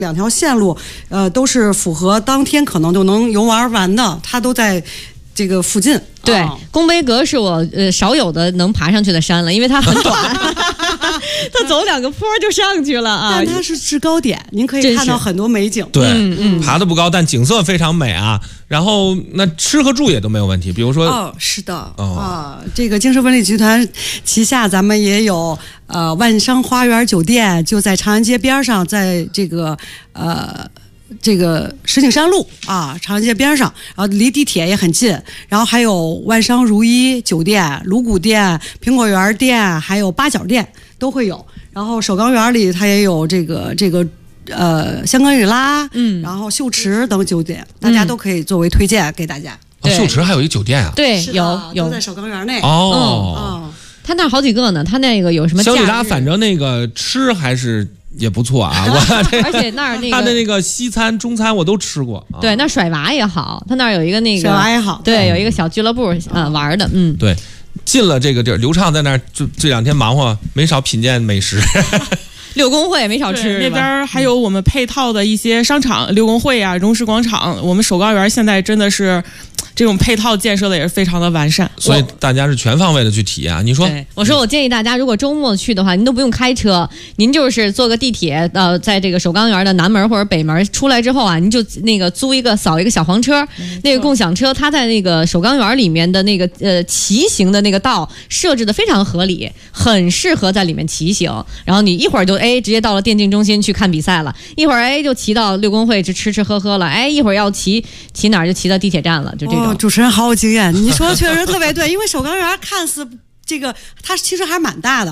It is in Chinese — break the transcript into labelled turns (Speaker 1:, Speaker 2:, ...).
Speaker 1: 2条线路，都是符合当天可能就能游玩完的，它都在这个附近。
Speaker 2: 对，宫杯阁是我少有的能爬上去的山了，因为它很短，它走2个坡就上去了啊。
Speaker 1: 但它是制高点，您可以看到很多美景。
Speaker 3: 对，爬得不高，但景色非常美啊。然后那吃和住也都没有问题，比如说
Speaker 1: 是的这个京盛文旅集团旗下咱们也有万商花园酒店，就在长安街边上，在这个石景山路啊，长安街边上，然后离地铁也很近，然后还有万商如一酒店、卢谷店、苹果园店，还有八角店都会有。然后首钢园里它也有这个香格里拉，然后秀池等酒店，大家都可以作为推荐给大家。
Speaker 3: 秀池还有一个酒店啊？
Speaker 2: 对，有
Speaker 1: 都在首钢园内。
Speaker 2: 他那好几个呢，他那个有什么？
Speaker 3: 香格里拉反正那个吃还是也不错啊，
Speaker 2: 而且那儿那个
Speaker 3: 他的那个西餐、中餐我都吃过。
Speaker 2: 对，那甩娃也好，他那儿有一个那个
Speaker 1: 甩娃也好，
Speaker 2: 对，有一个小俱乐部玩的，
Speaker 3: 对。进了这个地儿，刘畅在那儿就这2天忙活，没少品鉴美食。
Speaker 2: 六公会没少吃，
Speaker 4: 那边还有我们配套的一些商场，六公会啊、荣氏广场，我们首钢园现在真的是这种配套建设的也是非常的完善，
Speaker 3: 所以大家是全方位的去体验。你说，
Speaker 2: 我建议大家，如果周末去的话，您都不用开车，您就是坐个地铁，在这个首钢园的南门或者北门出来之后啊，您就那个扫一个小黄车，那个共享车，它在那个首钢园里面的那个骑行的那个道设置的非常合理，很适合在里面骑行。然后你一会儿就直接到了电竞中心去看比赛了，一会儿就骑到六公会去吃吃喝喝了，一会儿要骑哪儿就骑到地铁站了，就这种。
Speaker 1: 主持人好有经验，你说的确实特别对，因为首钢园看似这个它其实还蛮大的。